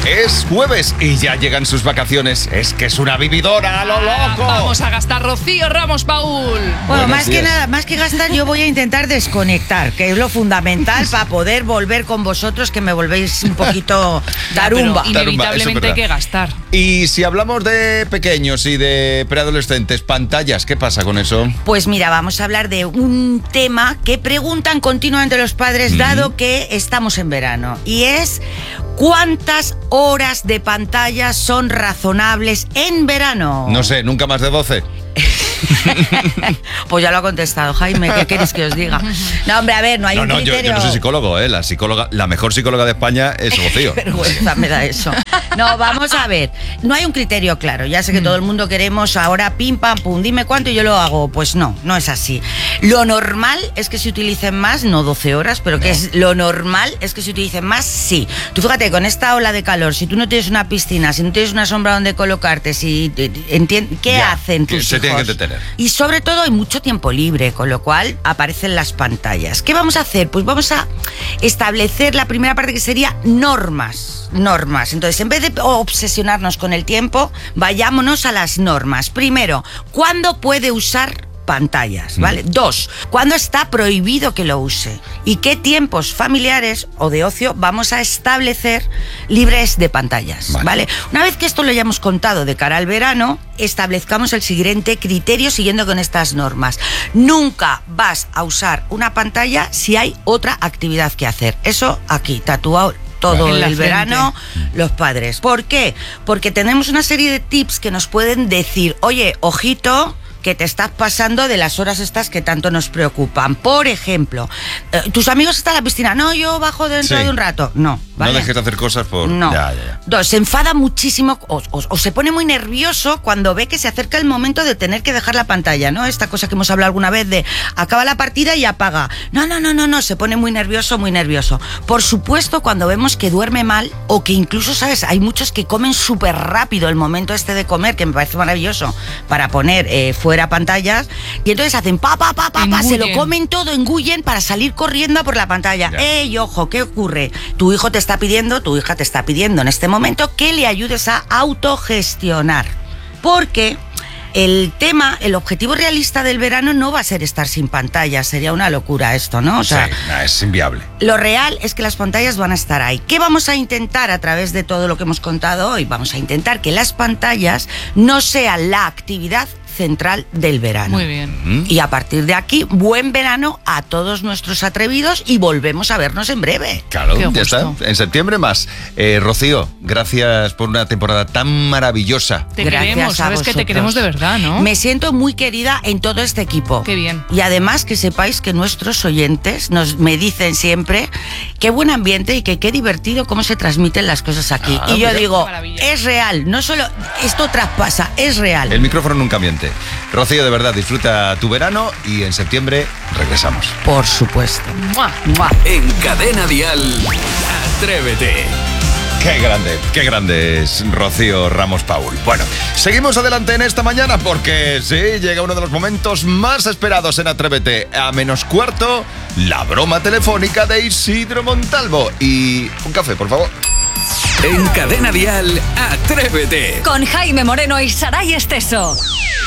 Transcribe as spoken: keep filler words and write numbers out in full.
Es jueves y ya llegan sus vacaciones. Es que es una vividora a lo loco. Vamos a gastar, Rocío Ramos Paul. Bueno, Buenos más días. que nada, más que gastar, yo voy a intentar desconectar, que es lo fundamental para poder volver con vosotros, que me volvéis un poquito tarumba. Pero inevitablemente Tarumba, eso es hay que gastar. Y si hablamos de pequeños y de preadolescentes, pantallas, ¿qué pasa con eso? Pues mira, vamos a hablar de un tema que preguntan continuamente los padres, dado que estamos en verano. Y es, ¿cuántas horas de pantalla son razonables en verano? No sé, nunca más de doce. Pues ya lo ha contestado Jaime, ¿qué queréis que os diga? No, hombre, a ver, no hay No, un no, yo, criterio. yo no soy psicólogo, ¿eh? La psicóloga, la mejor psicóloga de España es Rocío. Qué vergüenza me da eso. No, vamos a ver. No hay un criterio claro. Ya sé que todo el mundo queremos ahora pim, pam, pum, dime cuánto y yo lo hago. Pues no, no es así. Lo normal es que se utilicen más, no doce horas, pero que es lo normal es que se utilicen más, sí. Tú fíjate, con esta ola de calor, si tú no tienes una piscina, si no tienes una sombra donde colocarte, si entiendes, ¿qué Ya, hacen que tus se hijos? tienen que entretener. Y sobre todo hay mucho tiempo libre, con lo cual aparecen las pantallas. ¿Qué vamos a hacer? Pues vamos a establecer la primera parte, que sería normas. Normas. Entonces, en vez de obsesionarnos con el tiempo, vayámonos a las normas. Primero, ¿cuándo puede usar pantallas? ¿Vale? Mm. Dos, ¿cuándo está prohibido que lo use? ¿Y qué tiempos familiares o de ocio vamos a establecer libres de pantallas? Vale. ¿Vale? Una vez que esto lo hayamos contado de cara al verano, establezcamos el siguiente criterio siguiendo con estas normas. Nunca vas a usar una pantalla si hay otra actividad que hacer. Eso aquí, tatuado todo En la el frente. verano, los padres. ¿Por qué? Porque tenemos una serie de tips que nos pueden decir, oye, ojito, que te estás pasando de las horas estas que tanto nos preocupan. Por ejemplo, eh, tus amigos están en la piscina. No, yo bajo dentro Sí. de un rato. No, ¿vale? No dejes de hacer cosas por... No. Ya, ya, ya. Dos, se enfada muchísimo o, o- o se pone muy nervioso cuando ve que se acerca el momento de tener que dejar la pantalla, ¿no? Esta cosa que hemos hablado alguna vez de acaba la partida y apaga. No, no, no, no, no, se pone muy nervioso, muy nervioso. Por supuesto, cuando vemos que duerme mal o que incluso, ¿sabes? Hay muchos que comen súper rápido el momento este de comer, que me parece maravilloso, para poner eh, fuera pantallas, y entonces hacen pa, pa, pa, pa, pa, se lo Engullen. comen todo, engullen para salir corriendo por la pantalla. Ya. ¡Ey, ojo! ¿Qué ocurre? Tu hijo te está pidiendo, tu hija te está pidiendo en este momento que le ayudes a autogestionar. Porque el tema, el objetivo realista del verano no va a ser estar sin pantalla, sería una locura esto, ¿no? O sea, Sí, no, es inviable. lo real es que las pantallas van a estar ahí. ¿Qué vamos a intentar a través de todo lo que hemos contado hoy? Vamos a intentar que las pantallas no sean la actividad central del verano. Muy bien. Y a partir de aquí, buen verano a todos nuestros atrevidos y volvemos a vernos en breve. Claro, Qué ya gusto. está. En septiembre más. Eh, Rocío, gracias por una temporada tan maravillosa. Te Gracias queremos, a sabes que te vosotros. queremos de verdad, ¿no? Me siento muy querida en todo este equipo. Qué bien. Y además que sepáis que nuestros oyentes nos me dicen siempre qué buen ambiente y que qué divertido cómo se transmiten las cosas aquí. Ah, y yo mira. digo, Qué maravilla. es real, no solo esto traspasa, es real. El micrófono nunca miente. Rocío, de verdad, disfruta tu verano y en septiembre regresamos. Por supuesto. ¡Mua! ¡Mua! En Cadena Dial, Atrévete. Qué grande, qué grande es Rocío Ramos Paul. Bueno, seguimos adelante en esta mañana porque sí, llega uno de los momentos más esperados en Atrévete. A menos cuarto, la broma telefónica de Isidro Montalvo. Y un café, por favor. En Cadena Dial, Atrévete. Con Jaime Moreno y Saray Esteso.